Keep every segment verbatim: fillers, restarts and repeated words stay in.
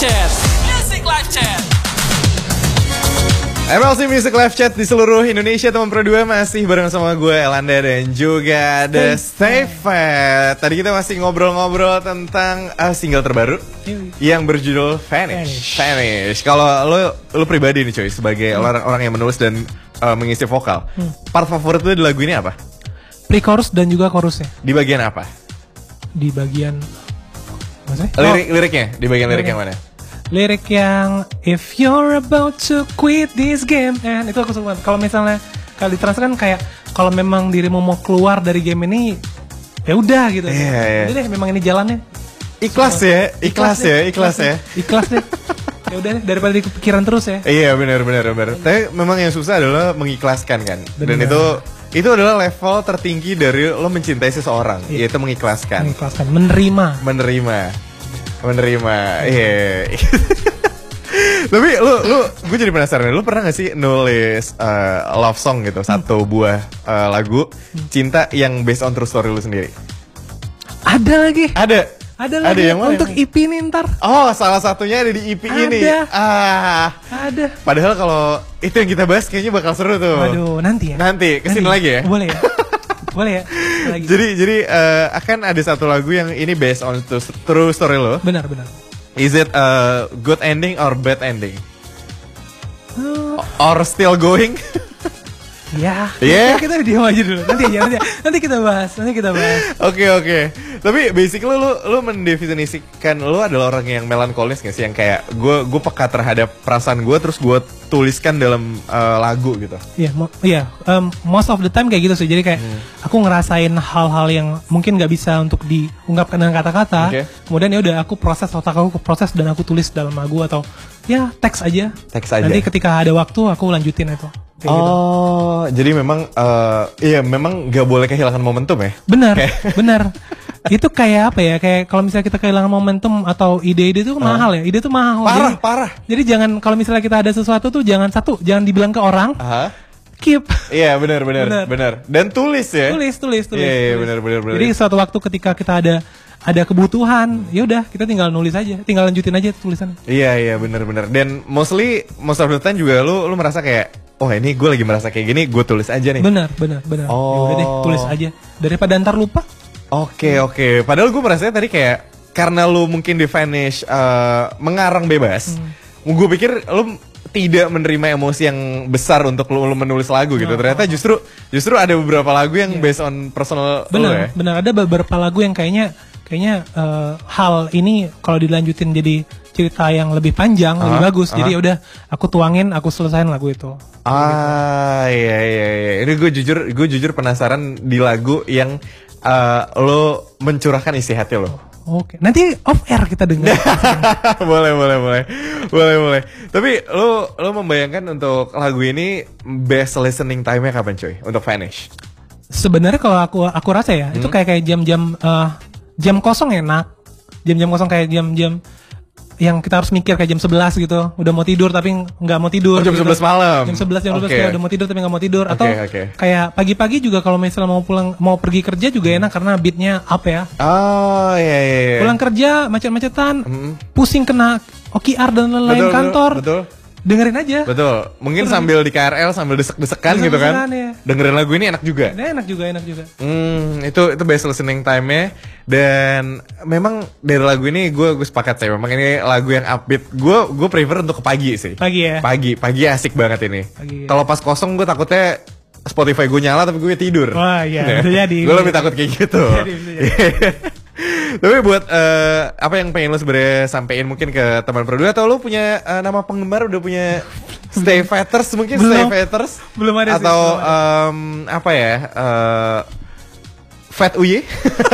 Chat. Music Live Chat. M L C Music Live Chat di seluruh Indonesia, teman Pro dua masih bareng sama gue Elanda dan juga The Stay Fat. Tadi kita masih ngobrol-ngobrol tentang uh, single terbaru yang berjudul Vanish. Vanish. Kalau lo lo pribadi nih coy, sebagai hmm. orang orang yang menulis dan uh, mengisi vokal, hmm. part favorit lo di lagu ini apa? Pre-chorus dan juga chorusnya. Di bagian apa? Di bagian maksudnya? Lirik liriknya, di bagian lirik yang mana? Lirik yang if you're about to quit this game and itu aku suka. Kalau misalnya kalau ditransfer kan kayak kalau memang dirimu mau keluar dari game ini ya udah gitu. Iya, iya. Jadi deh memang ini jalannya. Ikhlas ya, ikhlas, ikhlas ya, ikhlas ya. Ikhlas deh. Ya udah daripada dipikiran terus ya. Iya benar benar benar. Tapi memang yang susah adalah mengikhlaskan kan. Bener. Dan itu itu adalah level tertinggi dari lo mencintai seseorang, iya. Yaitu mengikhlaskan. Mengikhlaskan, menerima. Menerima. Menerima. Iya. Yeah. Tapi lu lu gue jadi penasaran, lu pernah gak sih nulis uh, love song gitu, hmm. satu buah uh, lagu hmm. cinta yang based on true story lu sendiri? Ada lagi. Ada. Ada lagi. Ada yang mana? Untuk E P ini ntar. Oh, salah satunya ada di E P ada. ini. Ah. Ada. Padahal kalau itu yang kita bahas kayaknya bakal seru tuh. Waduh, nanti ya. Nanti kesini nanti. lagi ya. Boleh ya. Boleh ya. Lagi. Jadi jadi uh, akan ada satu lagu yang ini based on true story lo. Benar benar. Is it a good ending or bad ending? Uh. Or still going? Ya, yeah. kita diam aja dulu. Nanti aja, nanti, nanti kita bahas, nanti kita bahas. Oke okay, oke. Okay. Tapi basically lu lu mendefinisikan lu adalah orang yang melankolis nggak sih, yang kayak gue gue peka terhadap perasaan gue terus gue tuliskan dalam uh, lagu gitu. Iya, yeah, mo- yeah, um, most of the time kayak gitu sih. Jadi kayak hmm. aku ngerasain hal-hal yang mungkin nggak bisa untuk diungkapkan dengan kata-kata. Okay. Kemudian ya udah aku proses otak aku, aku proses dan aku tulis dalam lagu atau ya teks aja. Teks aja. Nanti ketika ada waktu aku lanjutin itu. Kayak oh, gitu. Jadi memang uh, iya memang gak boleh kehilangan momentum ya? Benar, benar. Itu kayak apa ya? Kayak kalau misalnya kita kehilangan momentum atau ide-ide itu uh. mahal ya. Ide itu mahal. Parah, jadi, parah. Jadi jangan kalau misalnya kita ada sesuatu tuh jangan satu, jangan dibilang ke orang. Uh-huh. Keep. Iya benar, benar, benar. Dan tulis ya. Tulis, tulis, tulis. Iya, iya benar, benar, benar. Jadi suatu waktu ketika kita ada ada kebutuhan, ya udah kita tinggal nulis aja, tinggal lanjutin aja tulisannya. Iya, iya benar, benar. Dan mostly most of the time juga lu lu merasa kayak oh ini gue lagi merasa kayak gini, gue tulis aja nih. Benar, benar, benar. Oh. Ya udah deh, tulis aja daripada ntar lupa. Oke, hmm. oke. Padahal gue merasanya tadi kayak karena lu mungkin di Vanish uh, mengarang bebas. Hmm. Gue pikir lu tidak menerima emosi yang besar untuk lu, lu menulis lagu gitu. Oh, Ternyata justru justru ada beberapa lagu yang yeah. based on personal. Benar, lu ya. Benar. Ada beberapa lagu yang kayaknya kayaknya uh, hal ini kalau dilanjutin jadi cerita yang lebih panjang, uh-huh, lebih bagus. Uh-huh. Jadi udah aku tuangin, aku selesain lagu itu. Ah gitu. iya iya iya. Ini gue jujur gue jujur penasaran di lagu yang uh, lo mencurahkan isi hati lo. Oke. Nanti off air kita dengar. boleh boleh boleh boleh boleh. Tapi lo lo membayangkan untuk lagu ini best listening time-nya kapan coy? Untuk Vanish? Sebenarnya kalau aku aku rasa ya hmm? itu kayak kayak jam-jam uh, jam kosong enak. Jam-jam kosong kayak jam-jam yang kita harus mikir kayak jam sebelas gitu, udah mau tidur tapi nggak mau tidur. Oh, jam gitu. sebelas malam. Jam sebelas jam dua belas okay. Kayak udah mau tidur tapi nggak mau tidur. Atau okay, okay. kayak pagi-pagi juga kalau misalnya mau pulang mau pergi kerja juga enak karena beatnya up ya. Oh iya iya. iya. Pulang kerja macet-macetan, mm-hmm. pusing kena O K R dan lain-lain betul, kantor. Betul. Dengerin aja. Betul. Mungkin Terus. sambil di K R L sambil desek-desekan gitu kan. Ya. Dengerin lagu ini enak juga. Nah, enak juga, enak juga. Hmm, itu itu best listening time-nya. Dan memang dari lagu ini gue gue sepakat sih. Memang ini lagu yang upbeat. Gue gue prefer untuk ke pagi sih. Pagi ya. Pagi, pagi asik banget ini. Ya. Kalau pas kosong gue takutnya Spotify gue nyala tapi gue tidur. Wah iya. Bisa jadi. Gue lebih takut kayak gitu. Bisa jadi, bisa jadi. Tapi buat uh, apa yang pengen lo sebenarnya sampein mungkin ke teman Pro dua atau lo punya uh, nama penggemar udah punya Stay Fatters mungkin belum, Stay Fatters belum ada atau sih, belum ada. Um, apa ya uh, Fat Uye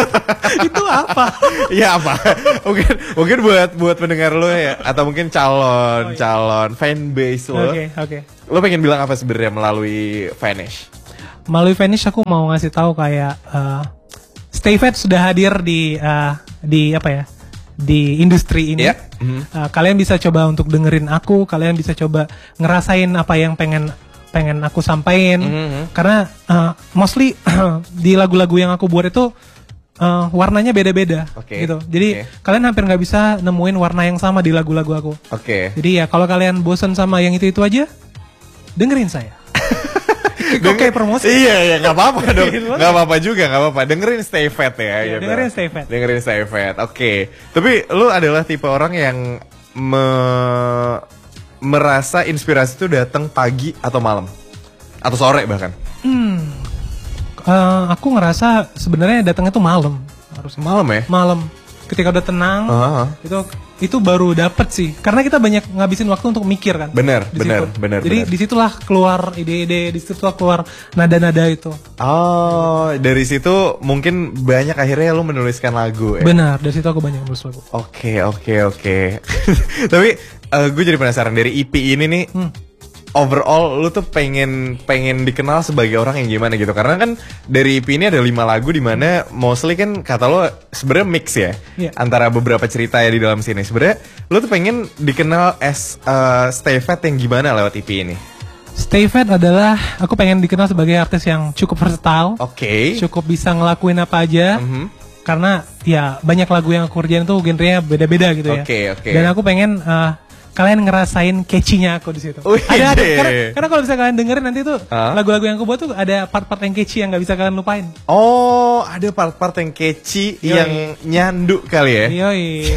itu apa? Ya apa? Mungkin mungkin buat buat pendengar lo ya atau mungkin calon oh, iya. calon fanbase lo. Oke okay, oke. Okay. Lo pengen bilang apa sebenarnya melalui Vanish? Melalui Vanish aku mau ngasih tahu kayak uh, Stay Fat sudah hadir di uh, di apa ya di industri ini. Yeah. Mm-hmm. Uh, kalian bisa coba untuk dengerin aku, kalian bisa coba ngerasain apa yang pengen pengen aku sampaikan. Mm-hmm. Karena uh, mostly di lagu-lagu yang aku buat itu uh, warnanya beda-beda Oke. gitu. Jadi Oke. kalian hampir nggak bisa nemuin warna yang sama di lagu-lagu aku. Oke. Jadi ya kalau kalian bosan sama yang itu-itu aja, dengerin saya. Kok kayak promosi? Iya, iya, nggak apa-apa dong. Dengerin Nggak apa-apa juga, nggak apa-apa. Dengerin Stay Fat ya. Iya, gitu. dengerin Stay Fat. Dengerin Stay Fat. Oke. Tapi lu adalah tipe orang yang me- merasa inspirasi itu datang pagi atau malam atau sore bahkan. Hmm, uh, aku ngerasa sebenarnya datangnya tuh malam, harusnya Malam ya? malam. Ketika udah tenang, Ah. itu itu baru dapet sih. Karena kita banyak ngabisin waktu untuk mikir kan. Bener, Di bener, situ. bener, Jadi bener. disitulah keluar ide-ide, disitulah keluar nada-nada itu. Oh, dari situ mungkin banyak akhirnya lu menuliskan lagu ya. Benar, dari situ aku banyak nulis lagu. Oke, oke, oke. Tapi gue jadi penasaran dari E P ini nih. Hmm. Overall lu tuh pengen pengen dikenal sebagai orang yang gimana gitu. Karena kan dari E P ini ada lima lagu di mana mostly kan kata lo sebenarnya mix ya. Iya. Antara beberapa cerita ya di dalam sini. Sebenarnya lu tuh pengen dikenal as uh, Stay Fat yang gimana lewat E P ini? Stay Fat adalah aku pengen dikenal sebagai artis yang cukup versatile, Oke. cukup bisa ngelakuin apa aja. Mhm. Karena ya banyak lagu yang aku kerjain tuh genrenya beda-beda gitu ya. Oke, oke. Dan aku pengen uh, kalian ngerasain catchy-nya aku di situ. Wih, Ada, ada deh. karena, karena kalau bisa kalian dengerin nanti tuh Hah? lagu-lagu yang aku buat tuh ada part-part yang catchy yang nggak bisa kalian lupain. Oh, ada part-part yang catchy Yoi. yang nyandu kali ya. Yoi.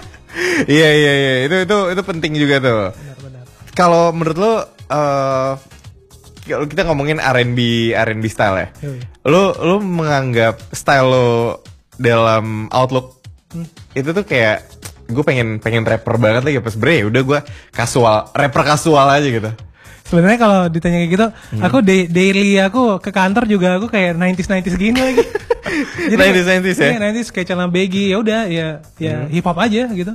Iya, iya, iya. Itu itu itu penting juga tuh. Benar-benar. Kalau menurut lo uh, kalau kita ngomongin R and B R and B style ya. Yoi. Lo lo menganggap style lo dalam Outlook Hmm. itu tuh kayak gue pengen pengen rapper banget lagi pas bre udah gue kasual rapper kasual aja gitu. Sebenarnya kalau ditanya kayak gitu, Hmm. aku da- daily aku ke kantor juga aku kayak nineties nineties gini lagi. nineties nineties ya? Iya, nineties kayak celana baggy, ya udah ya ya hip hop aja gitu.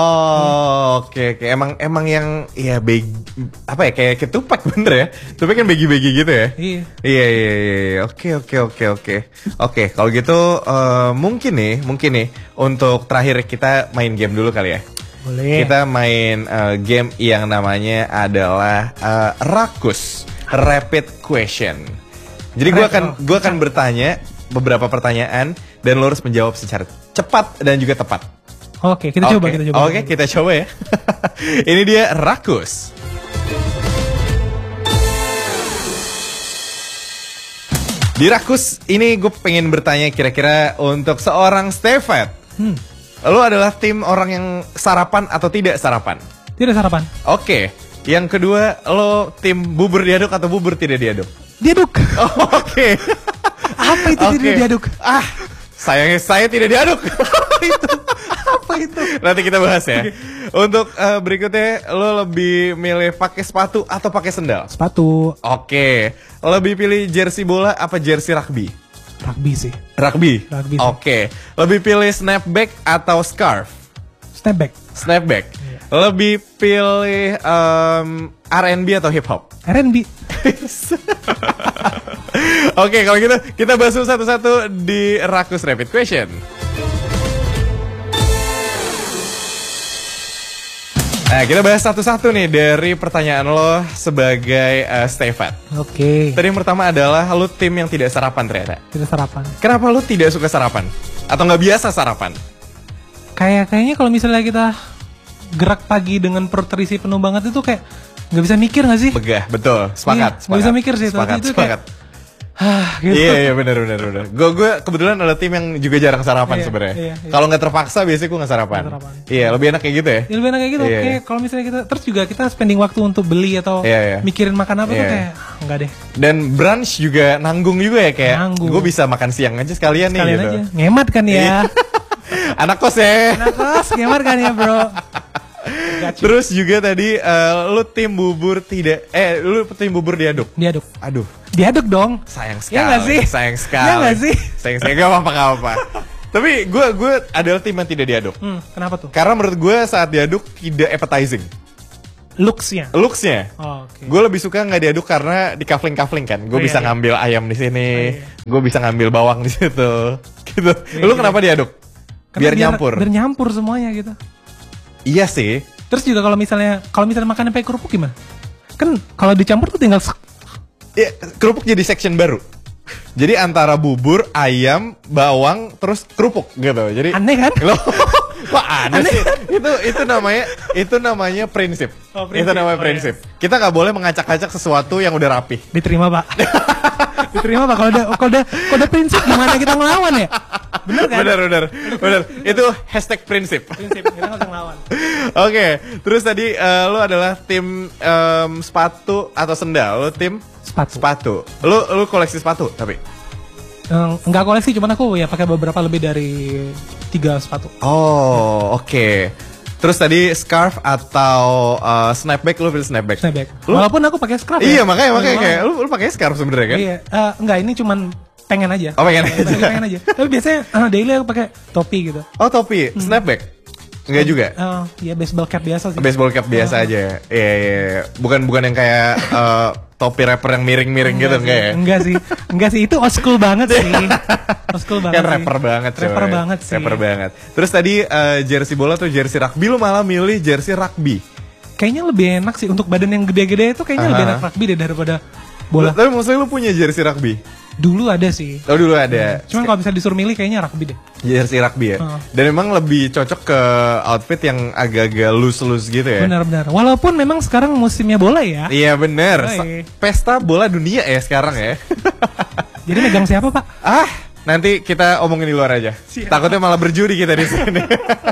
Oh, oke oke. Emang emang yang ya bag apa ya kayak ketupat bener ya. Tapi kan bagi-bagi gitu ya. Iya. Iya iya iya. iya. Oke oke oke oke. Oke, kalau gitu eh, mungkin nih, mungkin nih untuk terakhir kita main game dulu kali ya. Boleh. Kita main eh, game yang namanya adalah eh, Rakus Rapid Question. Jadi gue Right, akan oh, gue akan bertanya beberapa pertanyaan dan lo harus menjawab secara cepat dan juga tepat. Oke, kita coba Oke, kita coba. Oke, kita coba ya. Ini dia Rakus. Di Rakus ini gue pengen bertanya kira-kira untuk seorang Stay Fat. Hmm. Lo adalah tim orang yang sarapan atau tidak sarapan? Tidak sarapan. Oke. Yang kedua, lo tim bubur diaduk atau bubur tidak diaduk? Diaduk. Oh, Oke. Apa itu Oke. tidak diaduk? Ah, sayangnya saya tidak diaduk. itu? Apa itu? Nanti kita bahas ya. Untuk eh, berikutnya, lo lebih milih pakai sepatu atau pakai sendal? Sepatu. Oke. Lebih pilih jersey bola apa jersey rugby? Rugby sih. Rugby. Rugby sih. Oke. Lebih pilih snapback atau scarf? Snapback. Snapback. Iya. Lebih pilih em, R and B atau hip hop? R and B. Oke, kalau gitu kita bahas satu-satu di Rakus Rapid Question. Nah, kita bahas satu-satu nih dari pertanyaan lo sebagai uh, Stay Fat. Oke. Tadi yang pertama adalah lo tim yang tidak sarapan ternyata. Tidak sarapan. Kenapa lo tidak suka sarapan? Atau nggak biasa sarapan? Kayak kayaknya kalau misalnya kita gerak pagi dengan perut terisi penuh banget itu kayak nggak bisa mikir nggak sih? Begah, betul. Sepakat. Iya, nggak bisa mikir sih, Sepakat, tapi itu sepakat. Hah, gitu. Iya iya benar benar benar. Gue gue kebetulan ada tim yang juga jarang sarapan Iya, sebenarnya. iya, iya. Kalau nggak terpaksa biasanya gue nggak sarapan. Nggak sarapan. Iya lebih enak kayak gitu ya. Ya, lebih enak kayak gitu. Iya, Kayak iya. kalau misalnya kita terus juga kita spending waktu untuk beli atau Iya, iya. mikirin makan apa tuh Iya. kayak ah, enggak deh. Dan brunch juga nanggung juga ya kayak. Nanggung. Gue bisa makan siang aja sekalian, nih Kalian gitu. aja. Ngemat kan Iya. ya. Anak kos ya. Nah, kos ngemat kan ya, Bro. Gacu. Terus juga tadi eh, lu tim bubur tidak eh lu tim bubur diaduk. Diaduk. Aduh, Diaduk dong. sayang sekali. Ya nggak sih? Sayang sekali. Ya nggak sih? Sayang sekali. Gak apa-apa, gak apa-apa. Tapi gue gue adalah tim yang tidak diaduk. Hmm, kenapa tuh? Karena menurut gue saat diaduk tidak appetizing. Looks-nya. Looks-nya. Oh, oke. Gue lebih suka nggak diaduk karena di kafling-kafling kan. Gue Oh, iya, bisa iya. ngambil ayam di sini, Oh, iya. gue bisa ngambil bawang di situ. Gitu. Iya, Lu iya. kenapa diaduk? Karena Biar nyampur. Biar nyampur semuanya gitu. Iya sih. Terus juga kalau misalnya kalau misalnya makannya pakai kerupuk gimana? Kan kalau dicampur tuh tinggal sek- Ya, kerupuk jadi section baru. Jadi antara bubur, ayam, bawang, terus kerupuk gitu. Jadi Aneh kan? Loh, kok aneh, aneh sih? Kan? Itu itu namanya itu namanya prinsip. Oh, prinsip. Itu namanya oh, prinsip. Yes. Kita nggak boleh mengacak-acak sesuatu yang udah rapi. Diterima Pak. Diterima Pak. Kalau udah kalau udah kalau udah prinsip gimana kita ngelawan ya? Bener kan? Bener bener bener. Itu hashtag prinsip. Prinsip kita nggak usah ngelawan. Oke, terus tadi uh, lu adalah tim um, sepatu atau sendal. Lu tim Sepatu. sepatu. Lu lu koleksi sepatu tapi? Um, enggak koleksi, cuman aku ya pakai beberapa lebih dari tiga sepatu. Oh, oke. Okay. Terus tadi scarf atau uh, snapback, lu pilih snapback? Snapback. Lu? Walaupun aku pakai scarf. Iya, ya. makanya makanya Walaupun- kayak lu lu pakai scarf sebenarnya kan? Iya, uh, enggak ini cuman pengen aja. Oh, pengen aja. pengen aja. Tapi biasanya uh, daily aku pakai topi gitu. Oh, topi, snapback. Enggak juga. Uh, ya baseball cap biasa sih. Baseball cap biasa aja. Iya, iya, iya. Bukan bukan yang kayak uh, topi rapper yang miring-miring gitu sih. enggak ya? Enggak sih. Enggak sih, itu old school banget sih. Old school banget Kan sih. rapper banget coy. Rapper banget sih. Rapper banget. Terus tadi uh, jersey bola atau jersey rugby, lu malah milih jersey rugby. Kayaknya lebih enak sih untuk badan yang gede-gede itu kayaknya lebih Aha. enak rugby deh daripada bola. Tapi maksudnya lu punya jersey rugby? Dulu ada sih. Oh dulu ada. Cuman kalau bisa disuruh milih kayaknya rugby deh. Jersey rugby ya. Heeh. Dan memang lebih cocok ke outfit yang agak-agak loose-loose gitu ya. Benar-benar. Walaupun memang sekarang musimnya bola ya. Iya bener. Oh, Sa- iya. Pesta bola dunia ya sekarang ya. Jadi megang siapa, Pak? ah, nanti kita omongin di luar aja. Siap. Takutnya malah berjudi kita di sini.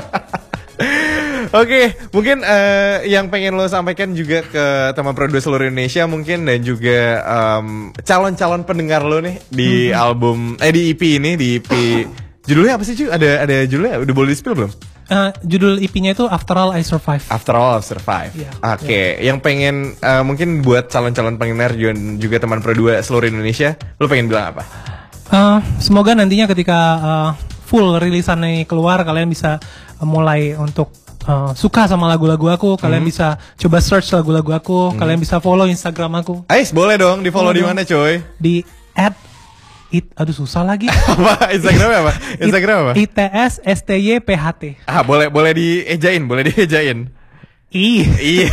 Oke, mungkin eh, yang pengen lo sampaikan juga ke teman produser seluruh Indonesia mungkin dan juga em, calon-calon pendengar lo nih di album eh di E P ini di E P judulnya apa sih cuy? Ada ada judulnya udah boleh di-spill belum? Eh, judul E P-nya itu After All I Survive. After All I've Survived. Iya, Oke, yang pengen eh, mungkin buat calon-calon pendengar dan juga teman Pro dua seluruh Indonesia, lo pengen bilang apa? Eh, semoga nantinya ketika eh, full rilisannya keluar kalian bisa eh, mulai untuk eh, suka sama lagu-lagu aku, kalian Hmm. bisa coba search lagu-lagu aku, kalian bisa follow Instagram aku Ais, boleh dong di follow Boleh di dong. mana coy? di at it aduh susah lagi. Apa? Instagramnya apa? Instagram apa? I T S S T Y P H T. Ah, boleh boleh diejain, boleh diejain. I Iya.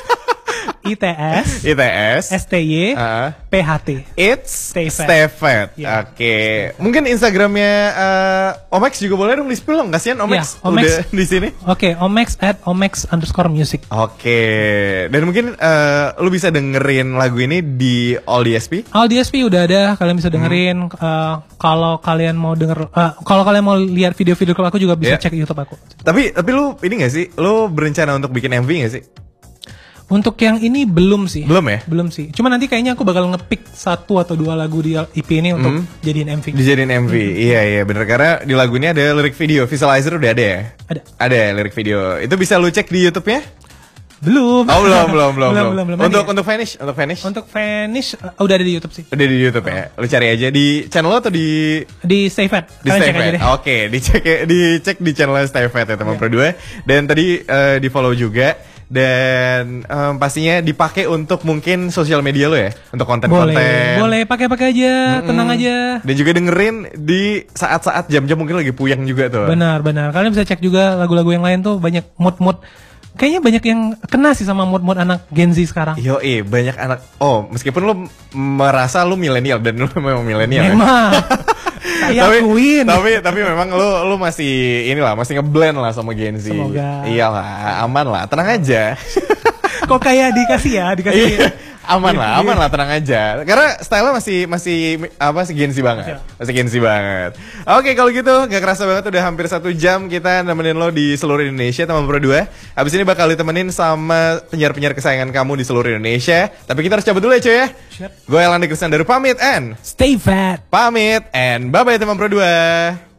I T S I T S S T Y Ah. P H T. It's Stay Fat. Stay Fat. Iya. Oke. Mungkin Instagramnya eh, Omex juga boleh dong di-spill dong. Kasihan Omex Iya, Omex. udah di sini. Oke, Omex at Omex underscore music. Oke. Dan mungkin eh, lu bisa dengerin lagu ini di All D S P. All D S P udah ada, kalian bisa dengerin. Hmm. Eh, kalau kalian mau denger, eh, kalau kalian mau lihat video-video klip aku juga bisa Iya. cek YouTube aku. Tapi tapi lu ini gak sih? Lu berencana untuk bikin M V gak sih? Untuk yang ini belum sih. Belum ya? Belum sih. Cuma nanti kayaknya aku bakal ngepick satu atau dua lagu di E P ini untuk Hmm. jadiin M V. Dijadiin M V. Iya iya bener karena di lagu ini ada lirik video. Visualizer udah ada ya? Ada. Ada ya lirik video. Itu bisa lu cek di YouTube-nya? Belum. Oh belum belum belum belum, belum, belum. Untuk Nanti untuk Vanish, untuk Vanish. Untuk Vanish eh, udah ada di YouTube sih. Udah di YouTube ya. Lu cari aja di channel lo atau di Di Stay Fat. di Kalian Stay cek aja Fat. deh. Oke, dicek ya- dicek di channel Stay Fat ya teman Iya. Pro dua. Dan tadi eh, di follow juga dan em, pastinya dipakai untuk mungkin sosial media lo ya, untuk konten-konten. Boleh, boleh pakai-pakai aja, tenang aja. Dan juga dengerin di saat-saat jam-jam mungkin lagi puyeng juga tuh. Benar, benar. Kalian bisa cek juga lagu-lagu yang lain tuh banyak mood-mood. Kayaknya banyak yang kena sih sama mood-mood anak Gen Z sekarang. Yo, eh banyak anak. Oh, meskipun lu merasa lu milenial dan lu memang milenial. ya. Memang. Saya tapi, akuin. tapi tapi memang lu lu masih inilah masih ngeblend lah sama Gen Z. Semoga. Iyalah, aman lah, tenang aja. Kok kayak dikasih ya, dikasih. Iya, aman lah, aman lah, tenang aja. Karena style-nya masih masih apa sih Gen Z banget. Masih Gen Z banget. Oke, kalau gitu gak kerasa banget udah hampir satu jam kita nemenin lo di seluruh Indonesia teman Pro dua. Habis ini bakal ditemenin sama penyiar-penyiar kesayangan kamu di seluruh Indonesia. Tapi kita harus cabut dulu ya cuy ya. Siap. Gue Elandi Kristiandaru pamit and Stay fat. pamit and bye bye teman Pro dua.